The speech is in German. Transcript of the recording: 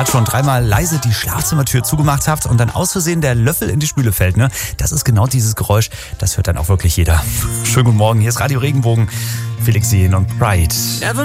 schon dreimal leise die Schlafzimmertür zugemacht habt und dann aus Versehen der Löffel in die Spüle fällt, ne? Das ist genau dieses Geräusch, das hört dann auch wirklich jeder. Schönen guten Morgen, hier ist Radio Regenbogen, Felix Jähn und Pride.